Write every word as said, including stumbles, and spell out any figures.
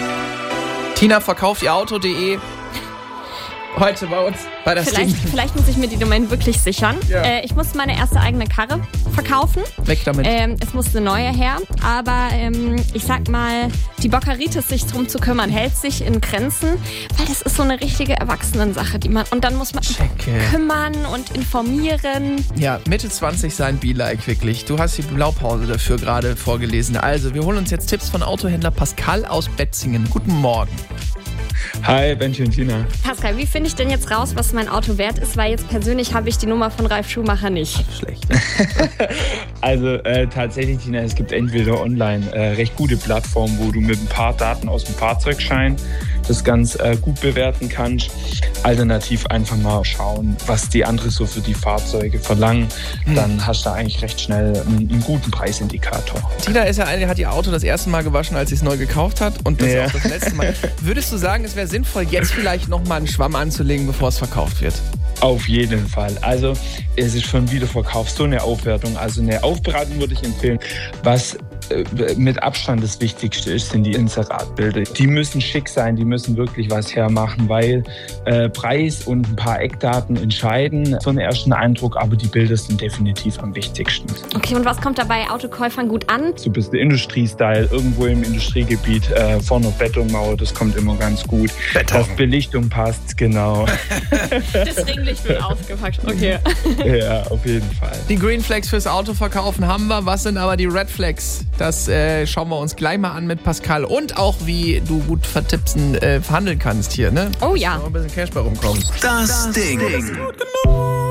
Tina verkauft ihr Auto punkt de. Heute bei uns bei der Vielleicht, vielleicht muss ich mir die Domain wirklich sichern. Ja. Äh, ich muss meine erste eigene Karre verkaufen. Weg damit. Ähm, es muss eine neue her. Aber ähm, ich sag mal, die Bockeritis, sich drum zu kümmern, hält sich in Grenzen. Weil das ist so eine richtige Erwachsenensache, die man. Und dann muss man Checke. kümmern und informieren. Ja, Mitte zwanzig sein Be-like, wirklich. Du hast die Blaupause dafür gerade vorgelesen. Also, wir holen uns jetzt Tipps von Autohändler Pascal aus Betzingen. Guten Morgen. Hi, Benji und Tina. Pascal, wie finde ich denn jetzt raus, was mein Auto wert ist? Weil jetzt persönlich habe ich die Nummer von Ralf Schumacher nicht. Schlecht. Also äh, tatsächlich, Tina, es gibt entweder online äh, recht gute Plattformen, wo du mit ein paar Daten aus dem Fahrzeugschein das ganz äh, gut bewerten kannst. Alternativ einfach mal schauen, was die anderen so für die Fahrzeuge verlangen. Hm. Dann hast du da eigentlich recht schnell einen, einen guten Preisindikator. Tina ist ja eine, die hat ihr Auto das erste Mal gewaschen, als sie es neu gekauft hat. Und das Ja. auch das letzte Mal. Würdest du sagen, es wäre sinnvoll, jetzt vielleicht nochmal einen Schwamm anzulegen, bevor es verkauft wird? Auf jeden Fall. Also es ist schon Wiederverkauf so eine Aufwertung. Also eine Aufbereitung würde ich empfehlen. Was äh, mit Abstand das Wichtigste ist, sind die Inseratbilder. Die müssen schick sein, die müssen wirklich was hermachen, weil äh, Preis und ein paar Eckdaten entscheiden für einen ersten Eindruck, aber die Bilder sind definitiv am wichtigsten. Okay, und was kommt da bei Autokäufern gut an? So ein bisschen Industriestyle, irgendwo im Industriegebiet, äh, vorne Betonmauer, das kommt immer ganz gut. Beton. Dass Belichtung passt, genau. Das Ringlicht wird ausgepackt. Okay. Ja, auf jeden Fall. Die Green Flags fürs Auto verkaufen haben wir. Was sind aber die Red Flags? Das äh, schauen wir uns gleich mal an mit Pascal. Und auch, wie du gut vertippsen, äh, verhandeln kannst hier, ne? Oh ja. Noch ein bisschen Cash bei rumkommen. Das, das Ding. Ding.